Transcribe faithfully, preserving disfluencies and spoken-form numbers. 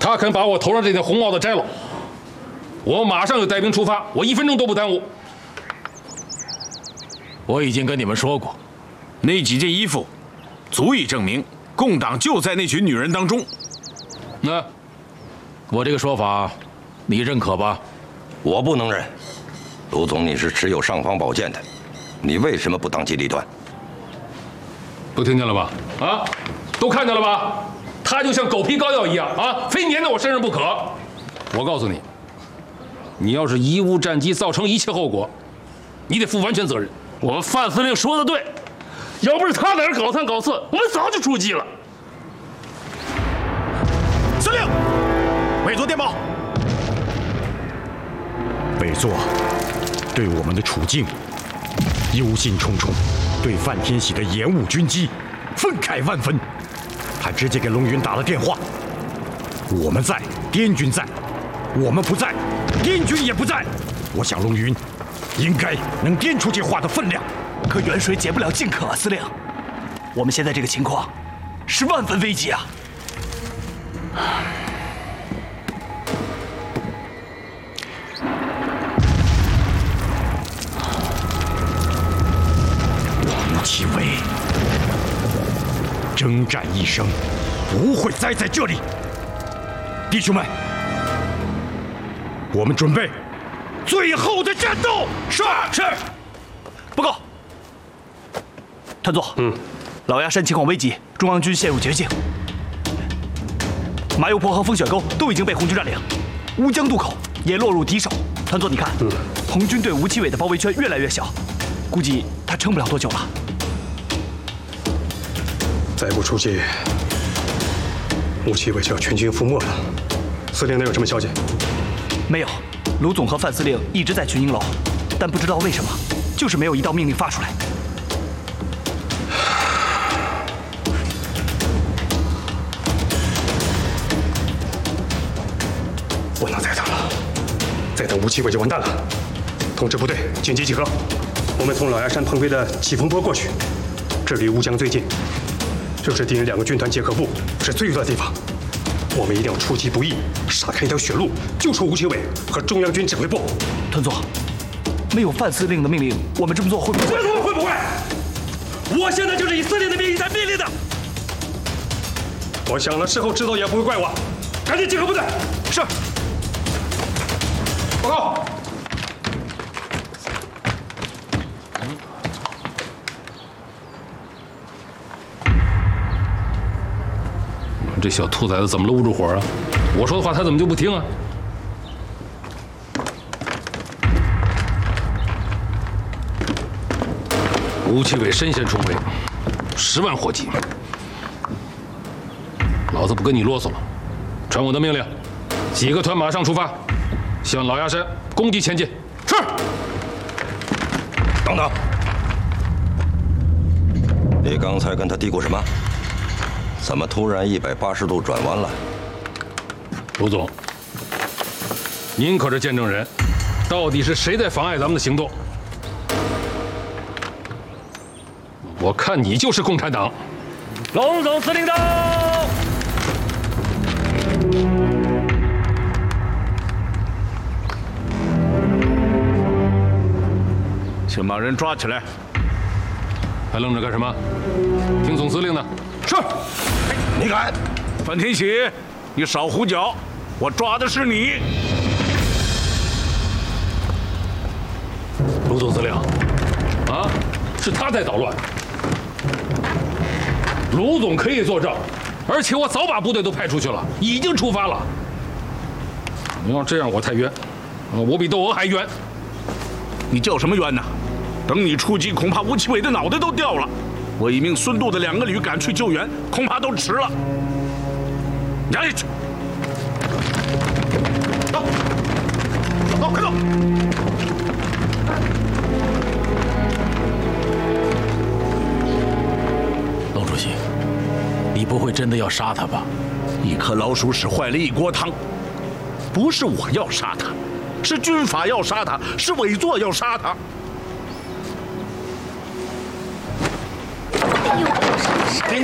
他肯把我头上这顶红帽子摘了，我马上就带兵出发，我一分钟都不耽误。 我已经跟你们说过，那几件衣服足以证明共党就在那群女人当中。 那我这个说法，你认可吧？ 我不能认。卢总，你是持有尚方宝剑的，你为什么不当机立断？ 都听见了吧？啊，都看见了吧？他就像狗皮膏药一样啊，非粘在我身上不可。我告诉你，你要是贻误战机，造成一切后果，你得负完全责任。 我们范司令说的对，要不是他在这搞三搞四，我们早就出击了。 司令，委座电报。 委座对我们的处境忧心忡忡，对范天喜的延误军机愤慨万分。他直接给龙云打了电话：我们在，滇军在；我们不在，滇军也不在。我想龙云应该能掂出这话的分量。 可远水解不了近渴啊，司令。我们现在这个情况是万分危急啊！ 吴奇伟征战一生，不会栽在这里。弟兄们，我们准备最后的战斗。 是是，报告。团座，嗯，老鸭山情况危急，中央军陷入绝境。马油坡和风雪沟都已经被红军占领，乌江渡口也落入敌手。团座，你看，嗯，红军对吴奇伟的包围圈越来越小，估计他撑不了多久了。 再不出击，吴奇伟就要全军覆没了。司令能有什么消息？ 没有，卢总和范司令一直在群英楼，但不知道为什么，就是没有一道命令发出来。 不能再等了，再等吴奇伟就完蛋了。通知部队紧急集合，我们从老鸭山横飞的起风坡过去，这离乌江最近。这是敌人两个军团结合部，是最弱的地方。我们一定要出其不意，杀开一条血路，救出吴奇伟和中央军指挥部。 团座，没有范司令的命令，我们这么做会不会？ 会不会？我现在就是以司令的名义在命令的。 我想了，事后知道也不会怪我。 赶紧集合部队。 是。 报告。这小兔崽子怎么搂不住火啊？我说的话他怎么就不听啊？吴奇伟身先冲围，十万火急，老子不跟你啰嗦了，传我的命令，几个团马上出发，向老鸭山攻击前进。是。 等等，你刚才跟他嘀咕什么？怎么突然一百八十度转弯了？ 卢总，您可是见证人，到底是谁在妨碍咱们的行动？我看你就是共产党。 龙总司令到。 请把人抓起来。 还愣着干什么？听总司令的。 是。你敢？范天喜，你少胡搅！我抓的是你。 卢总司令，啊，是他在捣乱。卢总可以作证，而且我早把部队都派出去了，已经出发了。你要这样，我太冤，我比窦娥还冤。 你叫什么冤呢？等你出击，恐怕吴奇伟的脑袋都掉了。我已命孙渡的两个旅赶去救援，恐怕都迟了。押下去。走，走，快走！ 董主席，你不会真的要杀他吧？ 一颗老鼠屎坏了一锅汤，不是我要杀他，是军法要杀他，是委座要杀他。